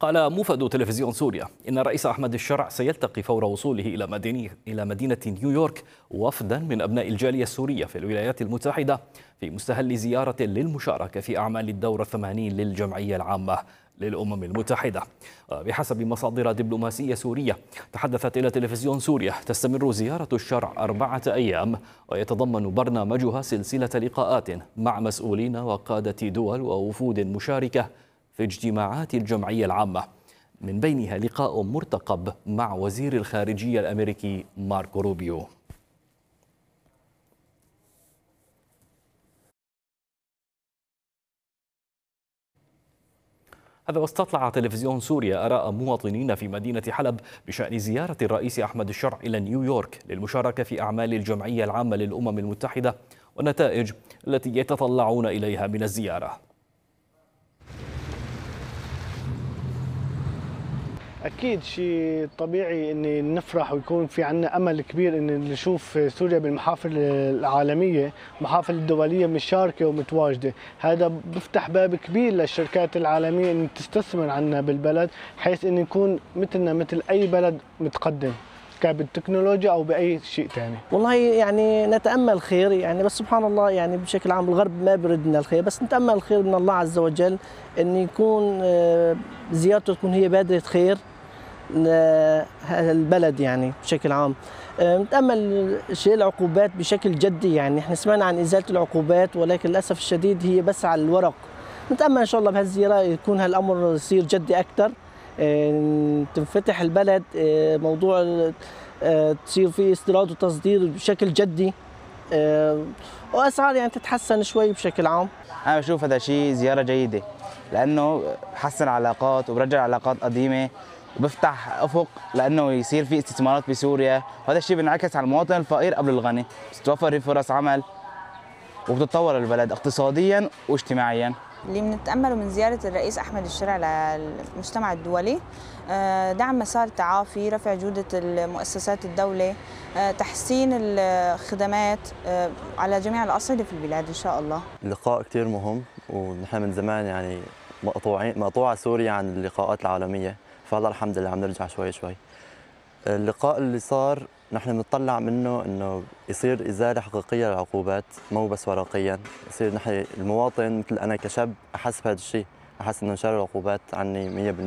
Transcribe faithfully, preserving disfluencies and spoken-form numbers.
قال موفد تلفزيون سوريا إن الرئيس أحمد الشرع سيلتقي فور وصوله إلى مدينة إلى مدينة نيويورك وفدا من أبناء الجالية السورية في الولايات المتحدة في مستهل زيارة للمشاركة في أعمال الدورة الثمانين للجمعية العامة للأمم المتحدة. بحسب مصادر دبلوماسية سورية تحدثت إلى تلفزيون سوريا تستمر زيارة الشرع أربعة أيام، ويتضمن برنامجها سلسلة لقاءات مع مسؤولين وقادة دول ووفود مشاركة في اجتماعات الجمعية العامة، من بينها لقاء مرتقب مع وزير الخارجية الأمريكي ماركو روبيو. هذا واستطلع تلفزيون سوريا آراء مواطنين في مدينة حلب بشأن زيارة الرئيس أحمد الشرع إلى نيويورك للمشاركة في أعمال الجمعية العامة للأمم المتحدة والنتائج التي يتطلعون إليها من الزيارة. أكيد شيء طبيعي إن نفرح ويكون في عنا أمل كبير إن نشوف سوريا بالمحافل العالمية، المحافل الدولية مشاركة ومتواجدة. هذا بفتح باب كبير للشركات العالمية إن تستثمر عنا بالبلد، حيث إن نكون مثلنا مثل أي بلد متقدم كان بالتكنولوجيا أو بأي شيء ثاني. والله يعني نتأمل خير، يعني بس سبحان الله يعني بشكل عام الغرب ما بردنا الخير، بس نتأمل الخير من الله عز وجل إن يكون زيارته تكون هي بادرة خير البلد يعني بشكل عام. نتأمل شيء العقوبات بشكل جدي، يعني احنا سمعنا عن إزالة العقوبات ولكن للأسف الشديد هي بس على الورق. نتأمل إن شاء الله بهالزيارة يكون هالأمر يصير جدي أكثر، تنفتح البلد، موضوع تصير فيه استيراد وتصدير بشكل جدي، وأسعار يعني تتحسن شوي بشكل عام. أنا بشوف هذا شيء زيارة جيدة لأنه بحسن علاقات وبرجع علاقات قديمة وبفتح افق لانه يصير في استثمارات بسوريا، وهذا الشيء بينعكس على المواطن الفقير قبل الغني، بتتوفر فرص عمل وبتتطور البلد اقتصاديا واجتماعيا. اللي بنتامله من زياره الرئيس احمد الشرع للمجتمع الدولي دعم مسار التعافي، رفع جوده المؤسسات الدوله، تحسين الخدمات على جميع الاصعده في البلاد ان شاء الله. اللقاء كثير مهم، ونحن من زمان يعني مقطوعين مقطوعه سوريا عن اللقاءات العالميه، فهلا الحمد لله عم نرجع شوي شوي. اللقاء اللي صار نحن بنطلع منه انه يصير ازاله حقيقيه للعقوبات، مو بس ورقيا، يصير نحن المواطن مثل انا كشاب احس بهذا الشيء، احس انه انشال العقوبات عني مية بالمية.